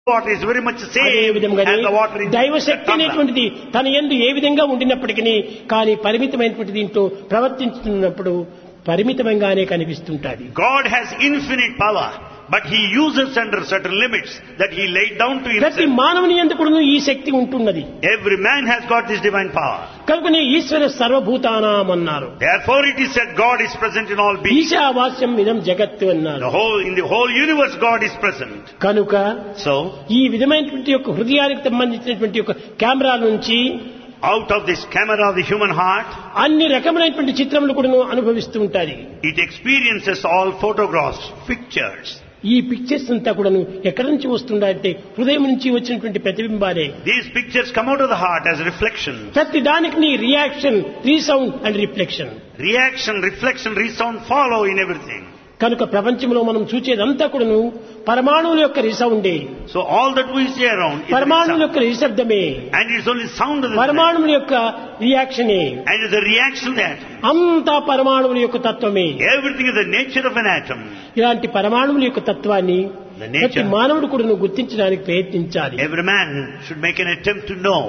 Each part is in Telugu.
water is very much the అదే same విధంగానే as the water in దైవశక్తి the tumbler. అనేటువంటిది తన యందు ఏ విధంగా ఉండినప్పటికీ కానీ పరిమితమైనటువంటి దీంతో ప్రవర్తించుతున్నప్పుడు పరిమితంగానే కనిపిస్తుంటాది. God has infinite power, but he uses under certain limits that he laid down to ప్రతి himself. మానవుని యందు కూడా ఈ శక్తి ఉంటున్నది. Every man has got this divine power. కనుకనే ఈశ్వర సర్వభూతానాం అన్నారు. Therefore it is said God is present in all beings. ఈశావాస్యం ఇదం జగత్తు అన్నారు. In the whole universe God is present. కనుక So, ఈ విధమైనటువంటి యొక్క హృదయానికి సంబంధించినటువంటి యొక్క కెమెరా నుంచి out of this camera of the human heart, అన్ని రకములైనటువంటి చిత్రములు కూడా అనుభవిస్తూ ఉంటాయి. it experiences all photographs, pictures. ఈ పిక్చర్స్ అంతా కూడా ఎక్కడి నుంచి వస్తుందంటే హృదయం నుంచి వచ్చినటువంటి ప్రతిబింబాలే. These pictures come out of the heart as reflections. ప్రతి దానికి reaction, resound and reflection. Reaction, reflection, resound follow in everything. కనుక ప్రపంచంలో మనం చూచేదంతా కూడాను పరమాణువుల యొక్క రిసౌండే, So all that we see around is పరమాణువుల sound. యొక్క నిశ్శబ్దమే, And it's only sound of the sound. పరమాణువుల యొక్క రియాక్షనే. And it's the reaction of the atom. అంతా పరమాణువుల యొక్క తత్వమే. Everything is the nature of an atom. ఇలాంటి పరమాణువుల యొక్క తత్వాన్ని The nature. ప్రతి మానవుడు కూడా గుర్తించడానికి ప్రయత్నించాలి. Every man should make an attempt to know.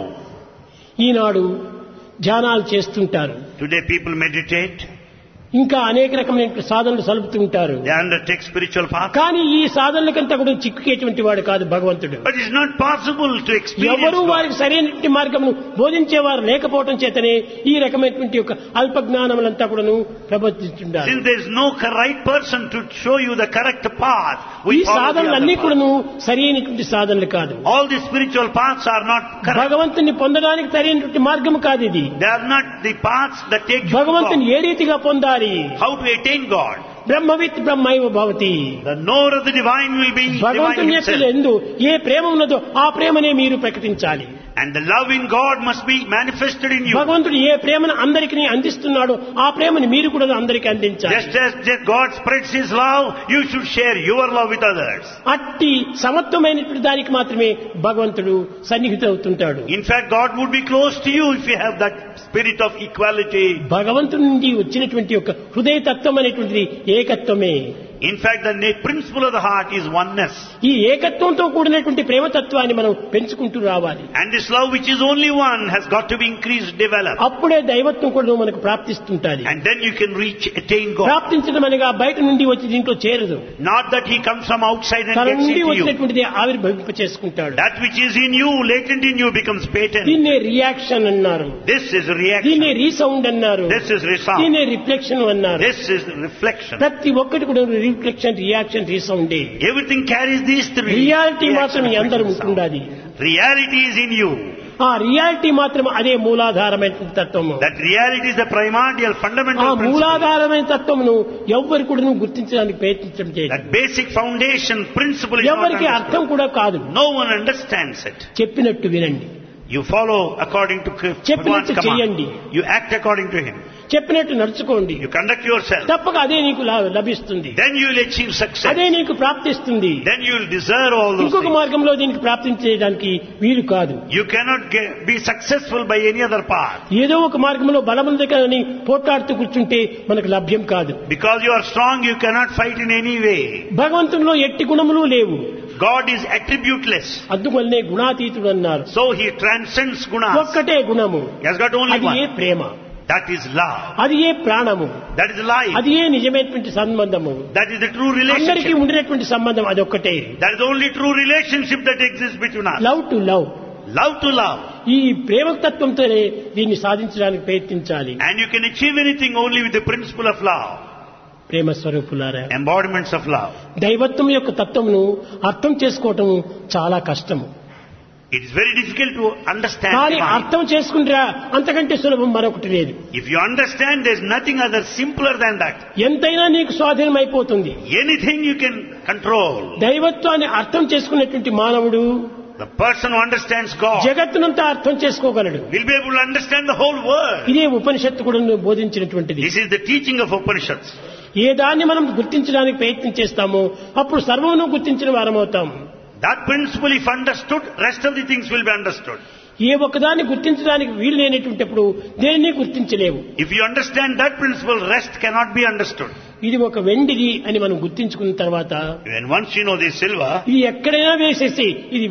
ఈనాడు ధ్యానాలు చేస్తుంటారు, Today people meditate. ఇంకా అనేక రకమైన సాధనలు సలుపుతుంటారు. They undertake spiritual path. కానీ ఈ సాధనలకంతా కూడా చిక్కుకేటువంటి వాడు కాదు భగవంతుడు. But it's not possible to experience ఎవరు God. వారికి సరైనటువంటి మార్గమును బోధించేవారు లేకపోవడం చేతనే ఈ రకమైనటువంటి యొక్క అల్ప జ్ఞానములంతా కూడాను ప్రబోధిస్తుంటారు. Since there is no right person to show you the correct path, ఈ we follow the సాధనలన్నీ other path. కూడాను సరైనటువంటి సాధనలు కాదు. All the spiritual paths are not correct. భగవంతుని పొందడానికి సరైనటువంటి మార్గం కాదు ఇది. They are not the paths that take you to భగవంతుని God. ఏ రీతిగా పొందాలి? How to attain God. బ్రహ్మవిత్ బ్రహ్మైవ Bhavati. The knower of the divine will be divine భగవంతుని యొక్క himself. ఎందు ఏ ప్రేమ ఉన్నదో ఆ ప్రేమనే మీరు ప్రకటించాలి. And the love in God must be manifested in you. భగవంతుడు ఏ ప్రేమను అందరికీ అందిస్తున్నాడో ఆ ప్రేమను మీరు కూడా అందరికీ అందించాలి. Just as God spreads His love, you should share your love with others. అట్టి సమత్వమైనటువంటి దానికి మాత్రమే భగవంతుడు సన్నిహితుడవుతుంటాడు. In fact, God would be close to you if you have that spirit of equality. భగవంతుడి నుండి వచ్చినటువంటి యొక్క హృదయ తత్వం అనేటువంటిది ఏకత్వమే. In fact, the principle of the heart is oneness. ఈ ఏకత్వంతో కూడినటువంటి ప్రేమతత్వాన్ని మనం పెంచుకుంటూ రావాలి. And this love which is only one has got to be increased, developed. అప్పుడే దైవత్వం కూడా మనకు ప్రాప్తిస్తుంటాది. And then you can attain God. ప్రాప్తించడం అనగా బయట నుండి వచ్చి దీంట్లో చేరదు. Not that He comes from outside and తన gets నుండి into you. వచ్చినటువంటిది ఆవిర్భవింప చేసుకుంటాడు. That which is in you, latent in you, becomes patent. దీన్నే రియాక్షన్ అన్నారు, This is reaction. దీన్నే రీసౌండ్ అన్నారు, This is resound. దీన్నే రిఫ్లెక్షన్ అన్నారు. This is reflection. ప్రతి ఒక్కటి కూడా reflection, reaction, రీసౌండే. Everything carries these three. Reality మాత్రం Reaction, అందరూ reflection, sound. ఉండాలి. Reality is in you. ఆ రియాలిటీ మాత్రం అదే మూలాధారమైన తత్వము. That reality is the primordial, ఆ fundamental principle. మూలాధారమైన తత్వమును ఎవ్వరు కూడా గుర్తించడానికి ప్రయత్నించడం చేయదు. That basic foundation principle is not ఎవరికి అర్థం understood. కూడా కాదు. No one understands it. చెప్పినట్టు వినండి, You follow according to చెప్పినట్టు Bhagwan's command. చేయండి. You act according to Him. చెప్పినట్టు నడుచుకోండి. You conduct yourself. తప్పక అదే నీకు లభిస్తుంది, Then you will achieve success. అదే నీకు ప్రాప్తిస్తుంది. Then you will deserve all those ఇంకొక things. మార్గంలో దీనికి ప్రాప్తించడానికి వీలు కాదు. You cannot be successful by any other path. ఏదో ఒక మార్గంలో బలముంది కానీ పోట్లాడుతూ కూర్చుంటే మనకు లభ్యం కాదు. Because you are strong, you cannot fight in any way. భగవంతునిలో ఎట్టి గుణములు లేవు. God is attributeless. అందువల్లనే గుణాతీతుడు అన్నారు. So He transcends gunas. ఒక్కటే గుణము, He has got only అది ఏ one. Prema, That is love. అది ఏ ప్రాణము, That is life. అది ఏ నిజమైనటువంటి సంబంధము. That is the true అందరికీ relationship. ఉండినటువంటి సంబంధం అదొక్కటే. That is the only true relationship that exists between us. Love to love. Love to love. ఈ ప్రేమ తత్వంతోనే దీన్ని సాధించడానికి ప్రయత్నించాలి. And you can achieve anything only with the principle of love. ప్రేమ స్వరూపులారా, Embodiments of love. దైవత్వం యొక్క తత్వమును అర్థం చేసుకోవటం చాలా కష్టము. It is very difficult to understand. కానీ divine. అర్థం చేసుకుంటారా అంతకంటే సులభం మరొకటి లేదు. If you understand, there is nothing other simpler than that. ఎంతైనా నీకు స్వాధీనం అయిపోతుంది. Anything you can control. దైవత్వాన్ని అర్థం చేసుకున్నటువంటి మానవుడు The person who understands God జగత్తునంతా అర్థం చేసుకోగలడు. will be able to understand the whole world. ఇదే ఉపనిషత్తు కూడా బోధించినటువంటిది. This is the teaching of Upanishads. ఏ దాన్ని మనం గుర్తించడానికి ప్రయత్నం చేస్తామో అప్పుడు సర్వమును గుర్తించిన వారమవుతాం. That principle, if understood, rest of the things will be understood. ఏ ఒక్కదాన్ని గుర్తించడానికి వీలు లేనటువంటిప్పుడు దేన్ని గుర్తించలేవు. If you understand that principle, rest cannot be understood. ఇది ఒక వెండిది అని మనం గుర్తించుకున్న తర్వాత When once you know this silver, ఇది ఎక్కడైనా వేసేసి ఇది